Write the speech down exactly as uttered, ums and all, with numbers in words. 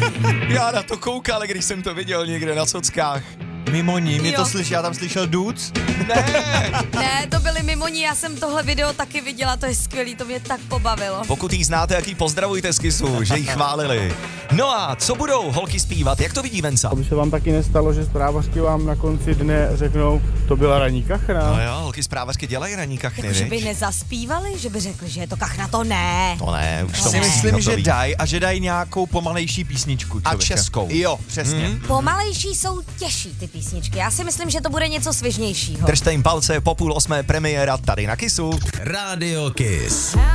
Já na to koukal, když jsem to viděl někde na sockách. Mimo ní, mě Jo. to slyší, já tam slyšel duc. Ne, Ne, to byli mimo ní, já jsem tohle video taky viděla, to je skvělý, to mě tak pobavilo. pokud jí znáte, jak jí pozdravujte z Kissu, že jí chválili. No a co budou holky zpívat, jak to vidí Venca? Aby se vám taky nestalo, že zprávařky vám na konci dne řeknou, to byla ranní kachna. No jo, holky zprávařky dělají ranní kachny, Jako, že by viď? nezaspívali, že by řekli, že je to kachna, to ne. To ne, už to Si Ne. musí myslím, že hotový. dají a že dají nějakou pomalejší písničku. A člověče. českou. Jo, přesně. Hmm. Pomalejší jsou těžší ty písničky, já si myslím, že to bude něco svižnějšího. Držte jim palce, po půl osmé premiéra tady na Kissu. Radio Kiss.